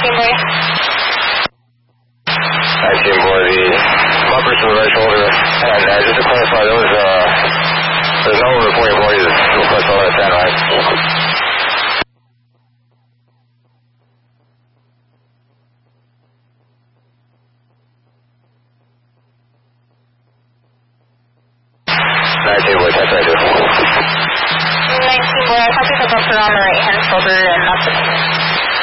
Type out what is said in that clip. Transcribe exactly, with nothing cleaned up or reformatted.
boy. nineteen boy, the bumpers to the right shoulder. And uh, just to clarify, those, uh, there's no reporting boys request all that stand right. nineteen boy, that's right here. nineteen boy, I copy the bumper on the right hand shoulder and not the